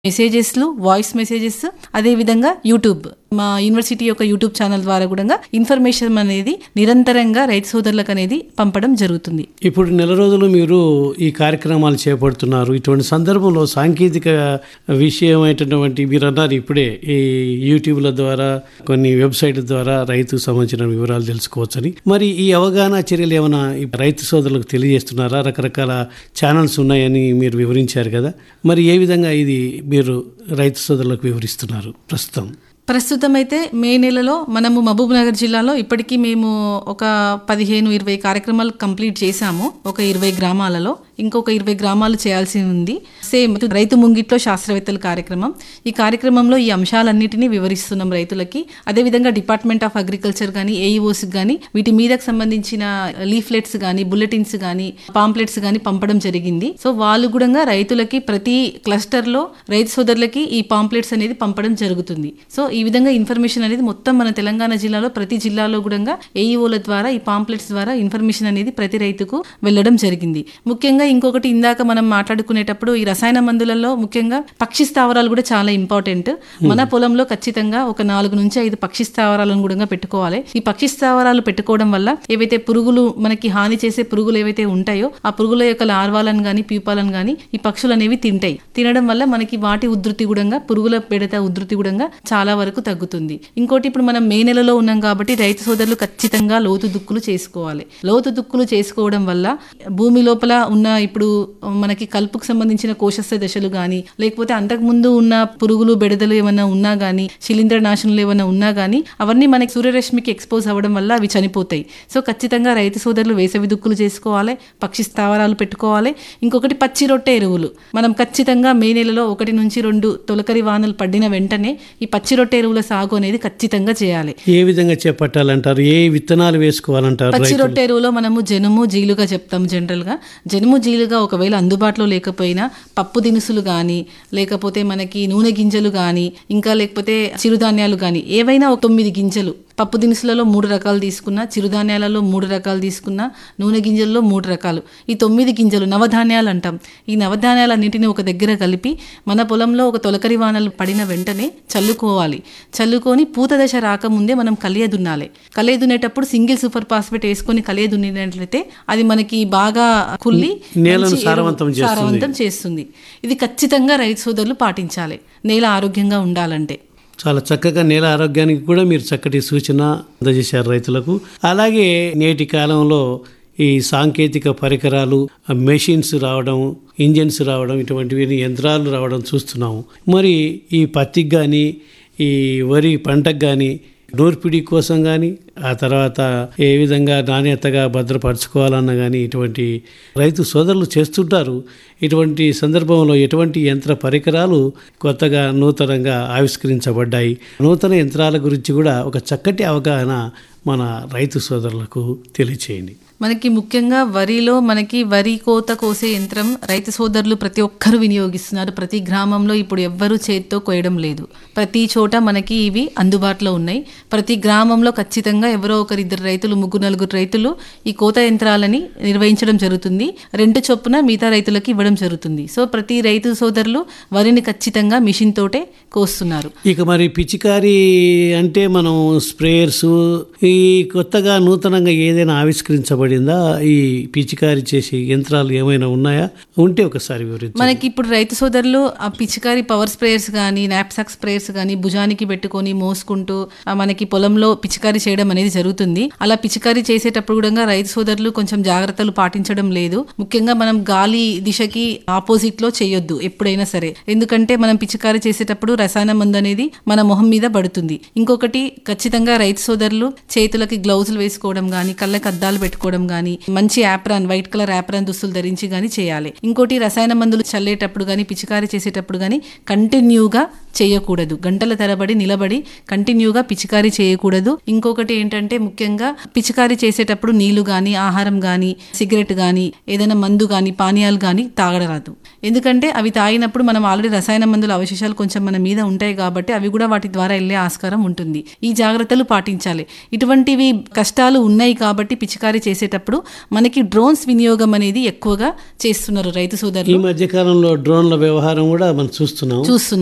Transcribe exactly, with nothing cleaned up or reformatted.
మెసేజెస్లు, voice messages, అదేవిధంగా YouTube, మా university యొక్క యూట్యూబ్ ఛానల్ ద్వారా కూడా ఇన్ఫర్మేషన్ అనేది నిరంతరంగా రైతు సోదరులకు అనేది పంపడం జరుగుతుంది. ఇప్పుడు నెల రోజులు మీరు ఈ కార్యక్రమాలు చేపడుతున్నారు. ఇటువంటి సందర్భంలో సాంకేతిక విషయమైనటువంటి మీరు అన్నారు ఇప్పుడే ఈ యూట్యూబ్ల ద్వారా కొన్ని వెబ్సైట్ల ద్వారా రైతుకు సంబంధించిన వివరాలు తెలుసుకోవచ్చని. మరి ఈ అవగాహన చర్యలు ఏమైనా రైతు సోదరులకు తెలియజేస్తున్నారా? రకరకాల ఛానల్స్ ఉన్నాయని మీరు వివరించారు కదా, మరి ఏ విధంగా ఇది మీరు రైతు సోదరులకు వివరిస్తున్నారు ప్రస్తుతం? ప్రస్తుతం అయితే మే నెలలో మనము మహబూబ్ నగర్ జిల్లాలో ఇప్పటికీ మేము ఒక పదిహేను ఇరవై కార్యక్రమాలు కంప్లీట్ చేశాము. ఒక ఇరవై గ్రామాలలో ఇంకొక ఇరవై గ్రామాలు చేయాల్సి ఉంది. సేమ్ రైతు ముంగిట్లో శాస్త్రవేత్తల కార్యక్రమం. ఈ కార్యక్రమంలో ఈ అంశాలన్నిటినీ వివరిస్తున్నాం రైతులకి. అదేవిధంగా డిపార్ట్మెంట్ ఆఫ్ అగ్రికల్చర్ కానీ, ఏఈఓస్ కానీ వీటి మీదకు సంబంధించిన లీఫ్లెట్స్ కానీ, బుల్లెటిన్స్ కానీ, పాంప్లెట్స్ కానీ పంపడం జరిగింది. సో వాళ్ళు కూడా రైతులకి ప్రతి క్లస్టర్లో రైతు సోదరులకి ఈ పాంప్లెట్స్ అనేది పంపడం జరుగుతుంది. సో ఈ విధంగా ఇన్ఫర్మేషన్ అనేది మొత్తం మన తెలంగాణ జిల్లాలో ప్రతి జిల్లాలో కూడా ఏఈఓల ద్వారా ఈ పాంప్లెట్స్ ద్వారా ఇన్ఫర్మేషన్ అనేది ప్రతి రైతుకు వెళ్ళడం జరిగింది. ముఖ్యంగా ఇంకొకటి ఇందాక మనం మాట్లాడుకునేటప్పుడు ఈ రసాయన మందులలో ముఖ్యంగా పక్షి స్థావరాలు కూడా చాలా ఇంపార్టెంట్. మన పొలంలో ఖచ్చితంగా ఒక నాలుగు నుంచి ఐదు పక్షి స్థావరాలను కూడా పెట్టుకోవాలి. ఈ పక్షి స్థావరాలు పెట్టుకోవడం వల్ల ఏవైతే పురుగులు మనకి హాని చేసే పురుగులు ఏవైతే ఉంటాయో ఆ పురుగుల యొక్క లార్వాలను గానీ ప్యూపాలను గానీ ఈ పక్షులు అనేవి తింటాయి. తినడం వల్ల మనకి వాటి ఉధృతి కూడా పురుగుల బెడత ఉధృతి కూడా చాలా వరకు తగ్గుతుంది. ఇంకోటి ఇప్పుడు మనం మే నెలలో ఉన్నాం కాబట్టి రైతు సోదరులు ఖచ్చితంగా లోతు దుక్కులు చేసుకోవాలి. లోతు దుక్కులు చేసుకోవడం వల్ల భూమి లోపల ఉన్న ఇప్పుడు మనకి కలుపుకు సంబంధించిన కోశస్థ దశలు కానీ, లేకపోతే అంతకుముందు ఉన్న పురుగులు బెడదలు ఏమైనా ఉన్నా కానీ, శిలీంద్ర నాశనలు ఏమైనా ఉన్నా కానీ అవన్నీ మనకి సూర్యరశ్మికి ఎక్స్పోజ్ అవ్వడం వల్ల అవి చనిపోతాయి. సో ఖచ్చితంగా రైతు సోదరులు వేసవి దుక్కులు చేసుకోవాలి, పక్షి స్థావరాలు పెట్టుకోవాలి. ఇంకొకటి పచ్చి రొట్టె ఎరువులు మనం ఖచ్చితంగా మే నెలలో ఒకటి నుంచి రెండు తొలకరి వానలు పడిన వెంటనే ఈ పచ్చి రొట్టె ఎరువుల సాగు అనేది ఖచ్చితంగా చేయాలి. ఏ విధంగా చేపట్టాలంటారు? ఏ విత్తనాలు వేసుకోవాలంటారు? పచ్చి రొట్టె ఎరువులో మనము జనుము జీలుగా చెప్తాం. జనరల్ గా జనుము జీలుగా ఒకవేళ అందుబాటులో లేకపోయినా పప్పు దినుసులు కానీ, లేకపోతే మనకి నూనె గింజలు కానీ, ఇంకా లేకపోతే చిరుధాన్యాలు కానీ ఏవైనా ఒక తొమ్మిది గింజలు, పప్పు దినుసులలో మూడు రకాలు తీసుకున్నా, చిరుధాన్యాలలో మూడు రకాలు తీసుకున్నా, నూనె గింజల్లో మూడు రకాలు, ఈ తొమ్మిది గింజలు నవధాన్యాలు అంటాం. ఈ నవధాన్యాలన్నింటినీ ఒక దగ్గర కలిపి మన పొలంలో ఒక తొలకరి వానలు పడిన వెంటనే చల్లుకోవాలి. చల్లుకొని పూత దశ రాకముందే మనం కలియ దున్నాలి. కలియ దున్నేటప్పుడు సింగిల్ సూపర్ ఫాస్ఫేట్ వేసుకొని కలియ దున్నినట్లయితే అది మనకి బాగా కుళ్ళి నేలను సారవంతం చేస్తుంది. ఇది ఖచ్చితంగా రైతు సోదరులు పాటించాలి నేల ఆరోగ్యంగా ఉండాలంటే. చాలా చక్కగా నేల ఆరోగ్యానికి కూడా మీరు చక్కటి సూచన అందజేశారు రైతులకు. అలాగే నేటి కాలంలో ఈ సాంకేతిక పరికరాలు, మెషిన్స్ రావడం, ఇంజన్స్ రావడం, ఇటువంటివి యంత్రాలు రావడం చూస్తున్నాము. మరి ఈ పత్తికి కానీ ఈ వరి పంటకు కానీ నూర్పిడి కోసం కానీ, ఆ తర్వాత ఏ విధంగా నాణ్యతగా భద్రపరచుకోవాలన్నా కానీ ఇటువంటి రైతు సోదరులు చేస్తుంటారు. ఇటువంటి సందర్భంలో ఎటువంటి యంత్ర పరికరాలు కొత్తగా నూతనంగా ఆవిష్కరించబడ్డాయి? నూతన యంత్రాల గురించి కూడా ఒక చక్కటి అవగాహన మన రైతు సోదరులకు తెలియచేయండి. మనకి ముఖ్యంగా వరిలో మనకి వరి కోత కోసే యంత్రం రైతు సోదరులు ప్రతి ఒక్కరు వినియోగిస్తున్నారు. ప్రతి గ్రామంలో ఇప్పుడు ఎవ్వరూ చేతితో కోయడం లేదు. ప్రతి చోట మనకి ఇవి అందుబాటులో ఉన్నాయి. ప్రతి గ్రామంలో ఖచ్చితంగా ఎవరో ఒకరు ఇద్దరు రైతులు, ముగ్గురు నలుగురు రైతులు ఈ కోత యంత్రాలని నిర్వహించడం జరుగుతుంది. రెండు చొప్పున మిగతా రైతులకు ఇవ్వడం జరుగుతుంది. సో ప్రతి రైతు సోదరులు వరిని ఖచ్చితంగా మిషన్ తోటే కోస్తున్నారు. ఇక మరి పిచికారీ అంటే మనం స్ప్రేయర్స్ ఈ కొత్తగా నూతనంగా ఏదైనా ఆవిష్కరించబడి ఈ పిచికారీ చేసే యంత్రాలు ఏమైనా ఉన్నాయా? ఉంటే ఒకసారి వివరించండి. మనకి ఇప్పుడు రైతు సోదరులు ఆ పిచికారీ పవర్ స్ప్రేయర్స్ కానీ, నాప్సాక్ స్ప్రేయర్స్ కానీ భుజానికి పెట్టుకొని మోసుకుంటూ మనకి పొలంలో పిచికారీ చేయడం అనేది జరుగుతుంది. అలా పిచికారీ చేసేటప్పుడు కూడా రైతు సోదరులు కొంచెం జాగ్రత్తలు పాటించడం లేదు. ముఖ్యంగా మనం గాలి దిశకి ఆపోజిట్ లో చేయొద్దు ఎప్పుడైనా సరే. ఎందుకంటే మనం పిచికారీ చేసేటప్పుడు రసాయన మందు అనేది మన మొహం మీద పడుతుంది. ఇంకొకటి ఖచ్చితంగా రైతు సోదరులు చేతులకి గ్లౌజులు వేసుకోవడం కానీ, కళ్ళకి అద్దాలు పెట్టుకోవడం కానీ, మంచి యాప్రాన్ వైట్ కలర్ యాప్రాన్ దుస్తులు ధరించి కానీ చేయాలి. ఇంకోటి రసాయన మందులు చల్లేటప్పుడు కానీ, పిచికారీ చేసేటప్పుడు కానీ కంటిన్యూగా చేయకూడదు. గంటల తరబడి నిలబడి కంటిన్యూగా పిచికారీ చేయకూడదు. ఇంకొకటి ఏంటంటే ముఖ్యంగా పిచికారీ చేసేటప్పుడు నీళ్లు కానీ, ఆహారం కానీ, సిగరెట్ కానీ, ఏదైనా మందు కానీ, పానీయాలు కానీ తాగరాదు. ఎందుకంటే అవి తాగినప్పుడు మనం ఆల్రెడీ రసాయన మందుల అవశేషాలు కొంచెం మన మీద ఉంటాయి కాబట్టి అవి కూడా వాటి ద్వారా వెళ్లే ఆస్కారం ఉంటుంది. ఈ జాగ్రత్తలు పాటించాలి. ఇటువంటివి కష్టాలు ఉన్నాయి కాబట్టి పిచికారీ చేసే చేసేటప్పుడు మనకి డ్రోన్స్ వినియోగం అనేది ఎక్కువగా చేస్తున్నారు రైతు ఈ సోదరులు. మధ్య కాలంలో డ్రోన్ల వ్యవహారం కూడా మనం చూస్తున్నాం చూస్తున్నాం